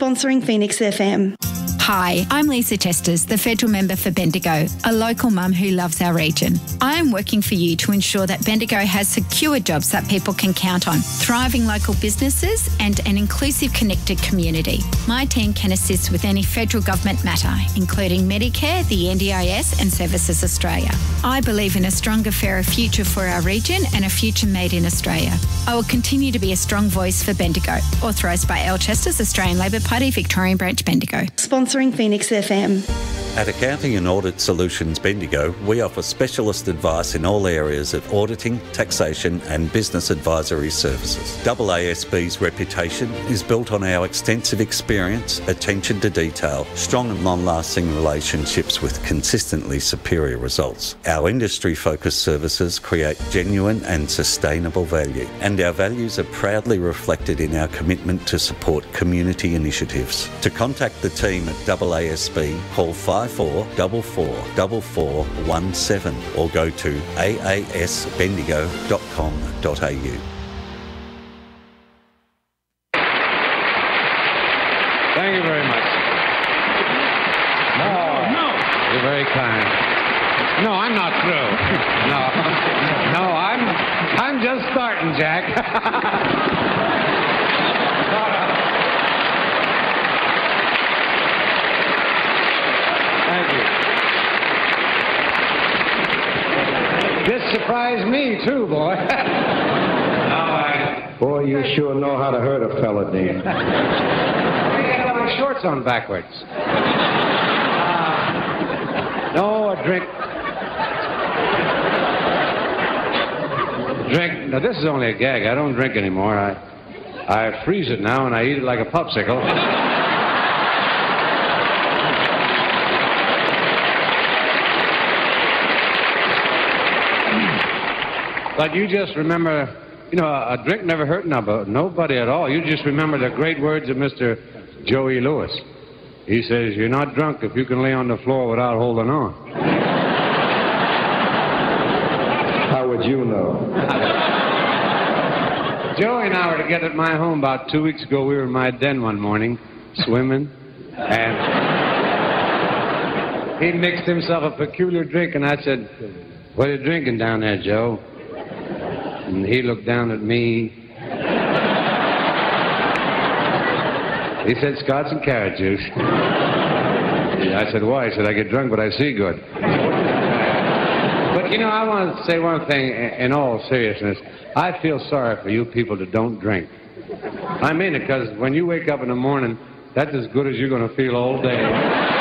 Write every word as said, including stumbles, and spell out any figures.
Sponsoring Phoenix F M. Hi, I'm Lisa Testers, the federal member for Bendigo, a local mum who loves our region. I am working for you to ensure that Bendigo has secure jobs that people can count on, thriving local businesses and an inclusive, connected community. My team can assist with any federal government matter, including Medicare, the N D I S and Services Australia. I believe in a stronger, fairer future for our region and a future made in Australia. I will continue to be a strong voice for Bendigo. Authorised by Al Chesters, Australian Labor Party, Victorian Branch, Bendigo. Sponsoring Phoenix F M. At Accounting and Audit Solutions Bendigo, we offer specialist advice in all areas of auditing, taxation and business advisory services. A A S B's reputation is built on our extensive experience, attention to detail, strong and long-lasting relationships with consistently superior results. Our industry-focused services create genuine and sustainable value, and our values are proudly reflected in our commitment to support community initiatives. To contact the team at A A S B, call five four four four four four one seven or go to a a s bendigo dot com dot a u. Thank you very much. No, no. You're very kind. No, I'm not through. No, no, I'm, I'm just starting, Jack. Thank you. This surprised me, too, boy. No, I... Boy, you sure know how to hurt a fella, Dean. I got my shorts on backwards. Uh, no, a drink. Drink. Now, this is only a gag. I don't drink anymore. I, I freeze it now, and I eat it like a popsicle. But you just remember, you know, a drink never hurt nobody at all. You just remember the great words of Mister Joey Lewis. He says, you're not drunk if you can lay on the floor without holding on. How would you know? Joey and I were together at my home about two weeks ago. We were in my den one morning, swimming, and he mixed himself a peculiar drink, and I said, what are you drinking down there, Joe? And he looked down at me. He said, Scotch and carrot juice. I said, why? He said, I get drunk, but I see good. But, you know, I want to say one thing in all seriousness. I feel sorry for you people that don't drink. I mean it, because when you wake up in the morning, that's as good as you're going to feel all day.